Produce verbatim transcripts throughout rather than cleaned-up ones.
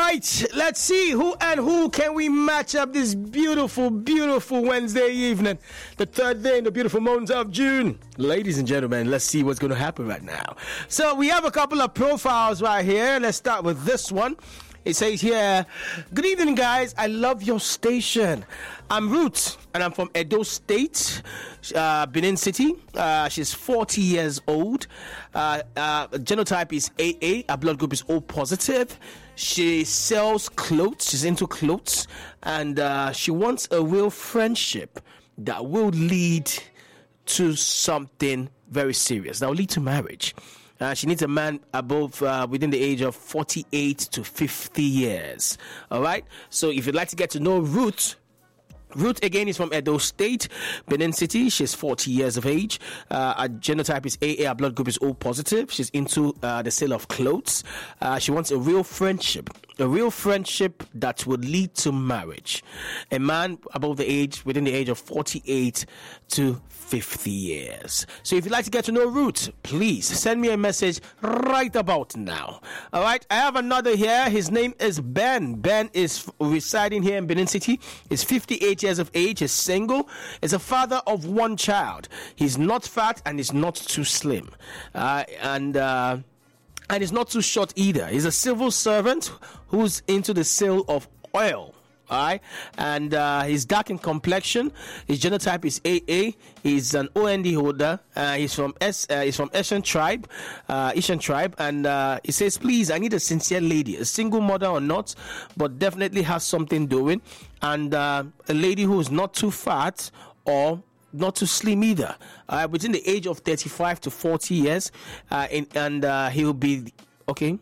right, let's see who and who can we match up this beautiful, beautiful Wednesday evening, the third day in the beautiful month of June. Ladies and gentlemen, let's see what's going to happen right now. So we have a couple of profiles right here. Let's start with this one. It says here, good evening, guys. I love your station. I'm Ruth, and I'm from Edo State, uh, Benin City. Uh, she's forty years old. Uh, uh, genotype is A A. Her blood group is O positive. She sells clothes. She's into clothes. And uh, she wants a real friendship that will lead to something very serious. That will lead to marriage. Uh, she needs a man above, uh, within the age of forty-eight to fifty years. All right. So if you'd like to get to know Ruth, Ruth again is from Edo State, Benin City. She's forty years of age. Uh, her genotype is A A. Her blood group is O positive. She's into uh, the sale of clothes. Uh, she wants a real friendship. A real friendship that would lead to marriage. A man above the age, within the age of forty-eight to fifty years. So if you'd like to get to know Ruth, please send me a message right about now. All right. I have another here. His name is Ben. Ben is residing here in Benin City. He's fifty-eight years of age. He's single. He's a father of one child. He's not fat and he's not too slim. Uh, and, uh, And he's not too short either. He's a civil servant who's into the sale of oil. All right. And uh, he's dark in complexion. His genotype is A A. He's an O N D holder. Uh, he's from S. Uh, he's from Ishan tribe. Uh, Ishan tribe. And uh, he says, please, I need a sincere lady, a single mother or not, but definitely has something doing. And uh, a lady who is not too fat or not too slim either. Uh, within the age of thirty-five to forty years, uh, in, and uh, he will be okay.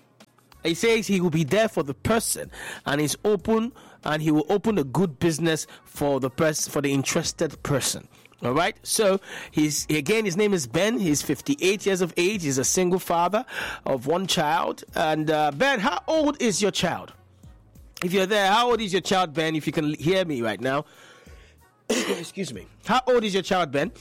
He says he will be there for the person, and he's open, and he will open a good business for the pers- for the interested person. All right. So he's again. His name is Ben. He's fifty-eight years of age. He's a single father of one child. And uh, Ben, how old is your child? If you're there, how old is your child, Ben? If you can hear me right now. Excuse me. How old is your child, Ben?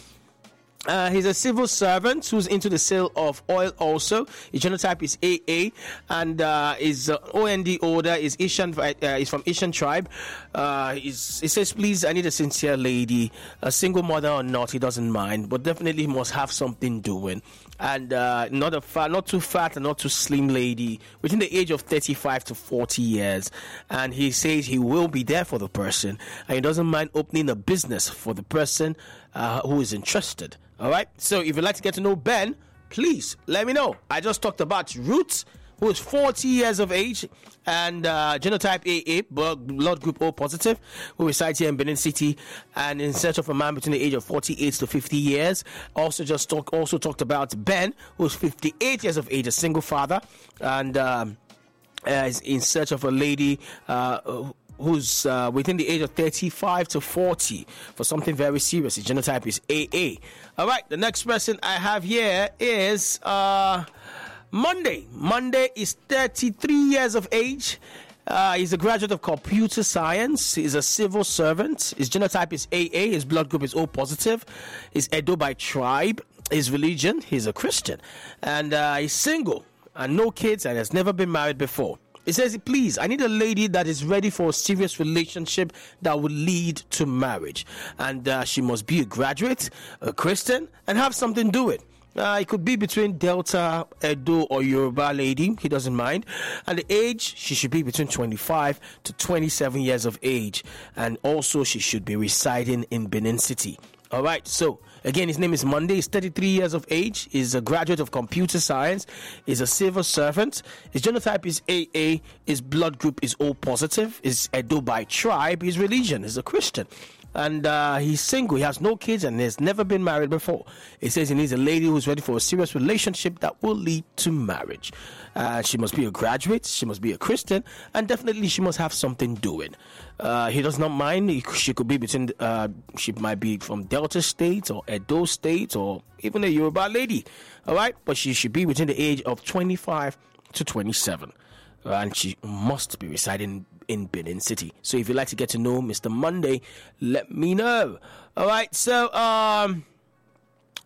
Uh, he's a civil servant who's into the sale of oil also. His genotype is A A, and uh, his uh, O N D order is Ishan. Uh, he's from Ishan tribe. Uh, he's, he says, please, I need a sincere lady, a single mother or not, he doesn't mind, but definitely must have something doing. And uh, not a fat, not too fat and not too slim lady, within the age of thirty-five to forty years. And he says he will be there for the person, and he doesn't mind opening a business for the person uh, who is interested. All right. So if you'd like to get to know Ben, please let me know. I just talked about Ruth, who is forty years of age and uh, genotype A A, blood group O positive, who resides here in Benin City and in search of a man between the age of forty-eight to fifty years. Also just talk, also talked about Ben, who is fifty-eight years of age, a single father, and um, uh, is in search of a lady uh, who's uh, within the age of thirty-five to forty for something very serious. His genotype is A A. All right, the next person I have here is uh, Monday. Monday is thirty-three years of age. Uh, he's a graduate of computer science. He's a civil servant. His genotype is A A. His blood group is O positive. He's Edo by tribe. His religion, he's a Christian. And uh, he's single and no kids and has never been married before. It says, please, I need a lady that is ready for a serious relationship that will lead to marriage. And uh, she must be a graduate, a Christian, and have something doing. Uh, it could be between Delta, Edo, or Yoruba lady. He doesn't mind. And the age, she should be between twenty-five to twenty-seven years of age. And also, she should be residing in Benin City. All right. So, again, his name is Monday. He's thirty-three years of age. He's a graduate of computer science. He's a civil servant. His genotype is A A. His blood group is O positive. He's Edo by tribe. His religion is a Christian. And uh, he's single. He has no kids and has never been married before. He says he needs a lady who's ready for a serious relationship that will lead to marriage. Uh, she must be a graduate. She must be a Christian. And definitely she must have something doing. Uh, he does not mind. He, she could be between, uh, she might be from Delta State or Edo State or even a Yoruba lady. All right. But she should be within the age of twenty-five to twenty-seven. Uh, and she must be residing in Benin City. So if you'd like to get to know Mister Monday, let me know. All right. So, um,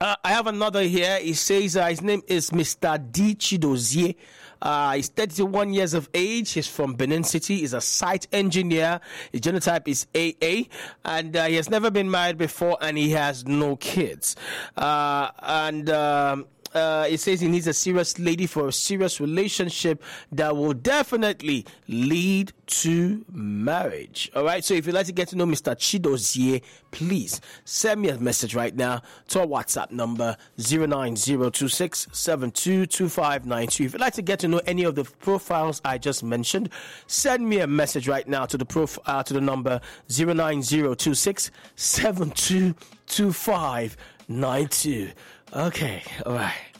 Uh, I have another here. He says uh, his name is Mister D. Chidozie. Uh, he's thirty-one years of age. He's from Benin City. He's a site engineer. His genotype is A A. And uh, he has never been married before, and he has no kids. Uh, and... Um, Uh, it says he needs a serious lady for a serious relationship that will definitely lead to marriage. All right. So if you'd like to get to know Mister Chidozie, please send me a message right now to our WhatsApp number zero nine zero two six seven two two five nine two. If you'd like to get to know any of the profiles I just mentioned, send me a message right now to the prof- uh, to the number zero nine zero two six seven two two five nine two. Okay. All right.